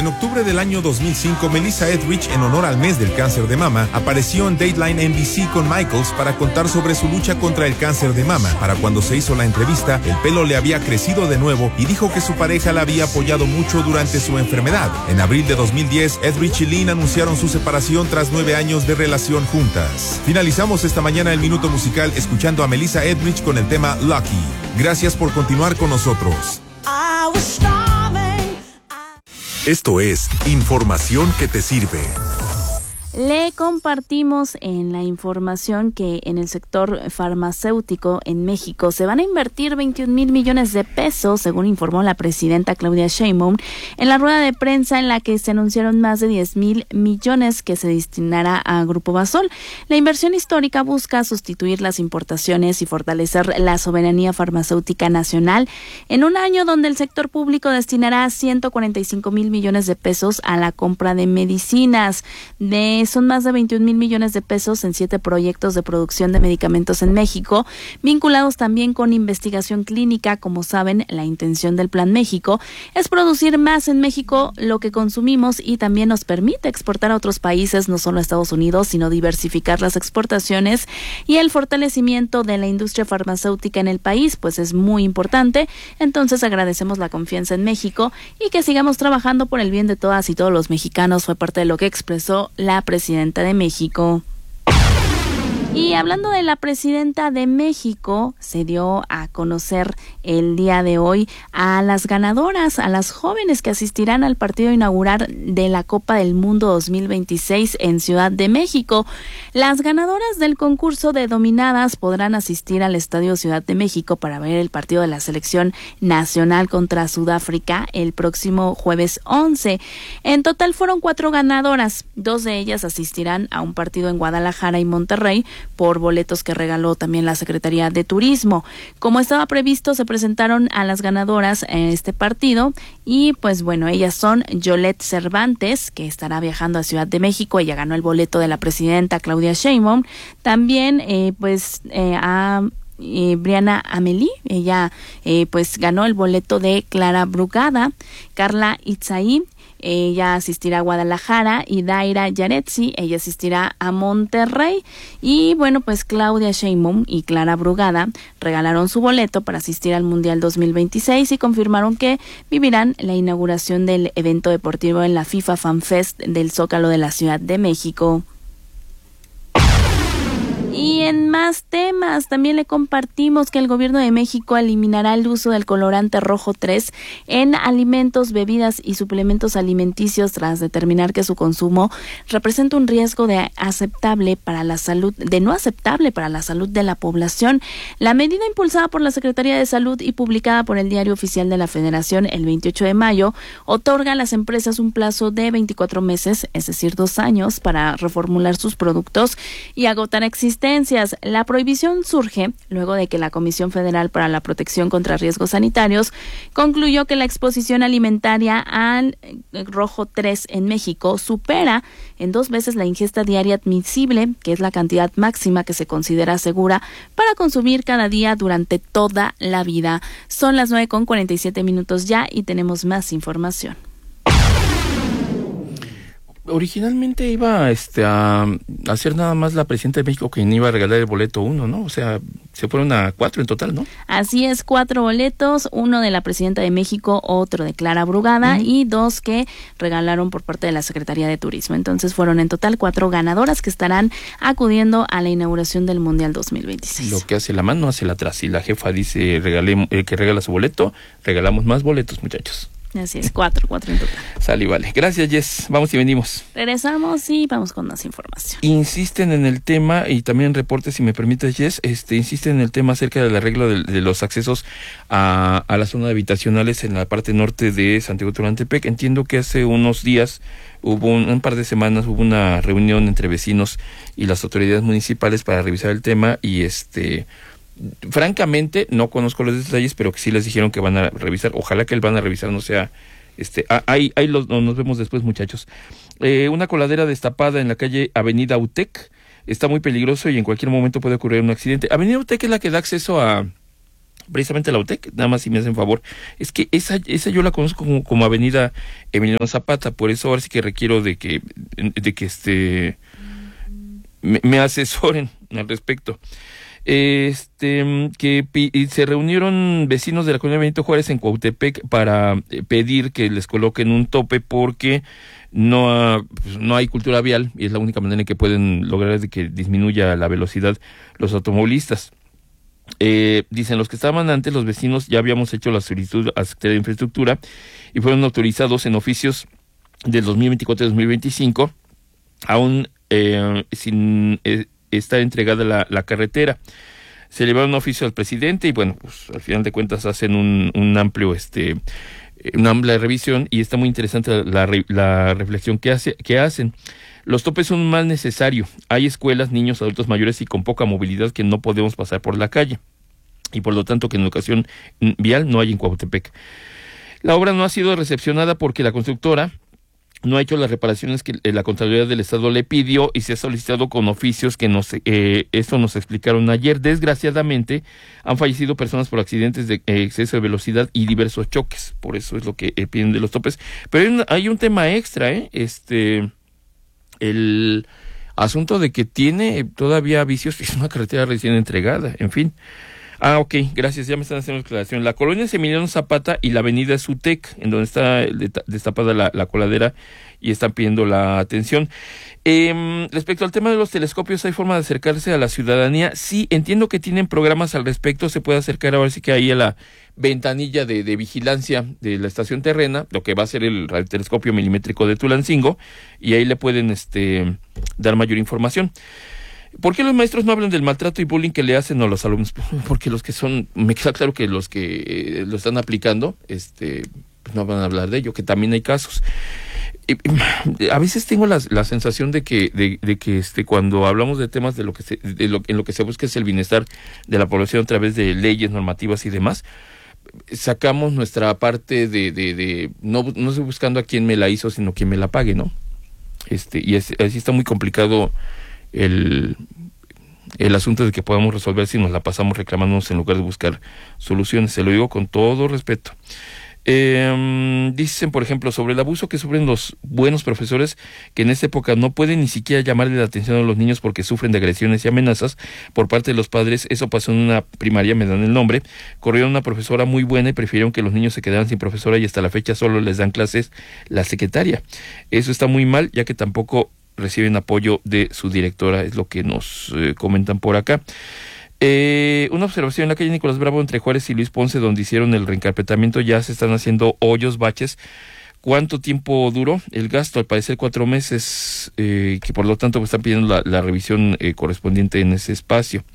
En octubre del año 2005, Melissa Etheridge, en honor al mes del cáncer de mama, apareció en Dateline NBC con Michaels para contar sobre su lucha contra el cáncer de mama. Para cuando se hizo la entrevista, el pelo le había crecido de nuevo y dijo que su pareja la había apoyado mucho durante su enfermedad. En abril de 2010, Etheridge y Lynn anunciaron su separación tras 9 años de relación juntas. Finalizamos esta mañana el Minuto Musical escuchando a Melissa Etheridge con el tema Lucky. Gracias por continuar con nosotros. Esto es información que te sirve. Le compartimos en la información que en el sector farmacéutico en México se van a invertir 21,000 millones de pesos, según informó la presidenta Claudia Sheinbaum, en la rueda de prensa en la que se anunciaron más de 10,000 millones que se destinará a Grupo Basol. La inversión histórica busca sustituir las importaciones y fortalecer la soberanía farmacéutica nacional en un año donde el sector público destinará 145,000 millones de pesos a la compra de medicinas. Son más de 21,000 millones de pesos en 7 proyectos de producción de medicamentos en México, vinculados también con investigación clínica. Como saben, la intención del Plan México es producir más en México lo que consumimos y también nos permite exportar a otros países, no solo a Estados Unidos, sino diversificar las exportaciones y el fortalecimiento de la industria farmacéutica en el país, pues es muy importante. Entonces agradecemos la confianza en México y que sigamos trabajando por el bien de todas y todos los mexicanos, fue parte de lo que expresó la presidenta de México. Y hablando de la presidenta de México, se dio a conocer el día de hoy a las ganadoras, a las jóvenes que asistirán al partido inaugural de la Copa del Mundo 2026 en Ciudad de México. Las ganadoras del concurso de dominadas podrán asistir al Estadio Ciudad de México para ver el partido de la selección nacional contra Sudáfrica el próximo jueves 11. En total fueron 4 ganadoras, 2 de ellas asistirán a un partido en Guadalajara y Monterrey por boletos que regaló también la Secretaría de Turismo. Como estaba previsto, se presentaron a las ganadoras en este partido y pues bueno, ellas son Yolette Cervantes, que estará viajando a Ciudad de México. Ella ganó el boleto de la presidenta Claudia Sheinbaum. También a Briana Amelie, ella pues ganó el boleto de Clara Brugada. Carla Itzaí, ella asistirá a Guadalajara, y Daira Yaretsi, ella asistirá a Monterrey. Y bueno, pues Claudia Sheinbaum y Clara Brugada regalaron su boleto para asistir al Mundial 2026 y confirmaron que vivirán la inauguración del evento deportivo en la FIFA Fan Fest del Zócalo de la Ciudad de México. Y en más temas, también le compartimos que el gobierno de México eliminará el uso del colorante rojo 3 en alimentos, bebidas y suplementos alimenticios tras determinar que su consumo representa un riesgo de no aceptable para la salud de la población. La medida, impulsada por la Secretaría de Salud y publicada por el Diario Oficial de la Federación el 28 de mayo, otorga a las empresas un plazo de 24 meses, es decir, 2 años, para reformular sus productos y agotar existencias. La prohibición surge luego de que la Comisión Federal para la Protección contra Riesgos Sanitarios concluyó que la exposición alimentaria al rojo 3 en México supera en 2 veces la ingesta diaria admisible, que es la cantidad máxima que se considera segura para consumir cada día durante toda la vida. Son las 9:47 ya y tenemos más información. Originalmente iba a hacer nada más la presidenta de México, quien iba a regalar el boleto 1, ¿no? O sea, se fueron a 4 en total, ¿no? Así es, 4 boletos, 1 de la presidenta de México, otro de Clara Brugada y 2 que regalaron por parte de la Secretaría de Turismo. Entonces fueron en total 4 ganadoras que estarán acudiendo a la inauguración del Mundial 2026. Lo que hace la mano hace la atrás. Si la jefa dice que regala su boleto, regalamos más boletos, muchachos. Así es, 4 en total. Sale y vale. Gracias, Jess. Vamos y venimos. Regresamos y vamos con más información. Insisten en el tema, y también en reportes, si me permites, Jess, insisten en el tema acerca del arreglo de los accesos a las zonas habitacionales en la parte norte de Santiago Tulantepec. Entiendo que hace unos días, un par de semanas, hubo una reunión entre vecinos y las autoridades municipales para revisar el tema y francamente no conozco los detalles, pero que sí les dijeron que van a revisar. Ojalá que el van a revisar no sea nos vemos después, muchachos. Una coladera destapada en la calle Avenida UTEC está muy peligroso y en cualquier momento puede ocurrir un accidente. Avenida UTEC es la que da acceso a precisamente la UTEC, nada más si me hacen favor. Es que esa yo la conozco como Avenida Emiliano Zapata, por eso ahora sí que requiero de que me asesoren al respecto. Que se reunieron vecinos de la colonia Benito Juárez en Cuautepec para pedir que les coloquen un tope porque no hay cultura vial y es la única manera en que pueden lograr de que disminuya la velocidad los automovilistas. Dicen los que estaban antes, los vecinos ya habíamos hecho la solicitud a Secretaría de Infraestructura y fueron autorizados en oficios del 2024 y 2025, aún sin estar entregada la carretera. Se llevaron un oficio al presidente y bueno, pues al final de cuentas hacen una amplia revisión y está muy interesante la reflexión que hacen. Los topes son un mal necesario. Hay escuelas, niños, adultos mayores y con poca movilidad que no podemos pasar por la calle y por lo tanto que en educación vial no hay en Cuautepec. La obra no ha sido recepcionada porque la constructora no ha hecho las reparaciones que la Contraloría del Estado le pidió y se ha solicitado con oficios que esto nos explicaron ayer. Desgraciadamente han fallecido personas por accidentes de exceso de velocidad y diversos choques. Por eso es lo que piden de los topes. Pero hay un tema extra, el asunto de que tiene todavía vicios, es una carretera recién entregada, en fin. Ok, gracias, ya me están haciendo la aclaración. La colonia es Emiliano Zapata y la avenida es UTEC, en donde está destapada la coladera y están pidiendo la atención. Respecto al tema de los telescopios, ¿hay forma de acercarse a la ciudadanía? Sí, entiendo que tienen programas al respecto, se puede acercar ahora sí que ahí a la ventanilla de vigilancia de la estación terrena, lo que va a ser el radiotelescopio milimétrico de Tulancingo, y ahí le pueden dar mayor información. ¿Por qué los maestros no hablan del maltrato y bullying que le hacen a los alumnos? Porque me queda claro que los que lo están aplicando, pues no van a hablar de ello, que también hay casos. A veces tengo la sensación de que cuando hablamos de temas en lo que se busca es el bienestar de la población a través de leyes, normativas y demás, sacamos nuestra parte de no estoy buscando a quién me la hizo, sino quién me la pague, ¿no? Y así está muy complicado el asunto de que podamos resolver si nos la pasamos reclamándonos en lugar de buscar soluciones. Se lo digo con todo respeto. Dicen, por ejemplo, sobre el abuso que sufren los buenos profesores que en esta época no pueden ni siquiera llamarle la atención a los niños porque sufren de agresiones y amenazas por parte de los padres. Eso pasó en una primaria, me dan el nombre. Corrieron una profesora muy buena y prefirieron que los niños se quedaran sin profesora y hasta la fecha solo les dan clases la secretaria. Eso está muy mal, ya que tampoco reciben apoyo de su directora, es lo que nos comentan por acá. Una observación: en la calle Nicolás Bravo entre Juárez y Luis Ponce, donde hicieron el reencarpetamiento, ya se están haciendo hoyos, baches. ¿Cuánto tiempo duró el gasto? Al parecer 4 meses, que por lo tanto están pidiendo la revisión correspondiente en ese espacio.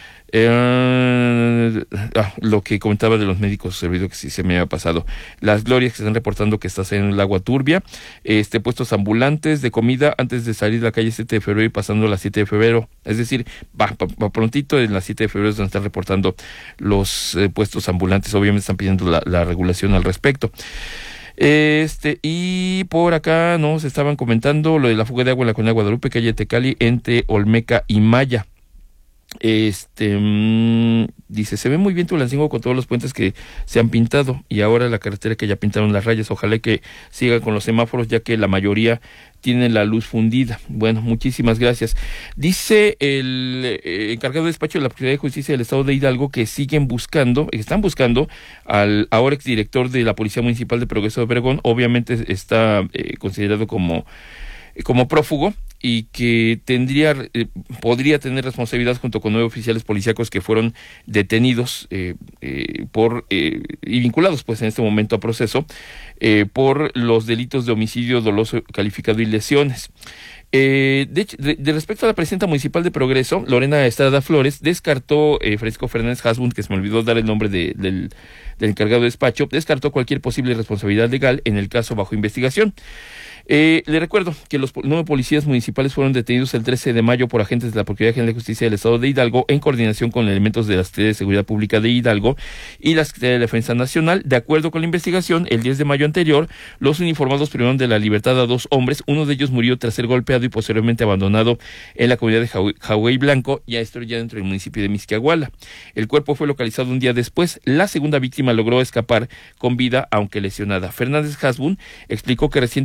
Lo que comentaba de los médicos, servido que sí se me había pasado. Las glorias que se están reportando que está saliendo el agua turbia. Puestos ambulantes de comida antes de salir de la calle 7 de febrero y pasando la 7 de febrero. Es decir, va prontito en la 7 de febrero es donde están reportando los puestos ambulantes. Obviamente están pidiendo la regulación al respecto. Y por acá nos estaban comentando lo de la fuga de agua en la colonia Guadalupe, calle Tecali, entre Olmeca y Maya. Dice, se ve muy bien Tulancingo con todos los puentes que se han pintado y ahora la carretera que ya pintaron las rayas. Ojalá que siga con los semáforos, ya que la mayoría tienen la luz fundida. Bueno, muchísimas gracias. Dice el encargado de despacho de la Procuraduría de Justicia del Estado de Hidalgo que están buscando al ahora exdirector de la Policía Municipal de Progreso de Obregón. Obviamente está considerado como prófugo y que podría tener responsabilidad junto con 9 oficiales policíacos que fueron detenidos y vinculados pues en este momento a proceso por los delitos de homicidio doloso calificado y lesiones. De respecto a la presidenta municipal de Progreso, Lorena Estrada Flores, descartó Francisco Fernández Hasbund, que se me olvidó dar el nombre del del encargado de despacho, descartó cualquier posible responsabilidad legal en el caso bajo investigación. Le recuerdo que los 9 policías municipales fueron detenidos el 13 de mayo por agentes de la Procuraduría General de Justicia del Estado de Hidalgo en coordinación con elementos de la Secretaría de Seguridad Pública de Hidalgo y la Secretaría de Defensa Nacional. De acuerdo con la investigación, el 10 de mayo anterior, los uniformados privaron de la libertad a 2 hombres. Uno de ellos murió tras ser golpeado y posteriormente abandonado en la comunidad de Jauhey Blanco, ya esto ya dentro del municipio de Mixquiahuala. El cuerpo fue localizado un día después. La segunda víctima logró escapar con vida, aunque lesionada. Fernández Hasbun explicó que recientemente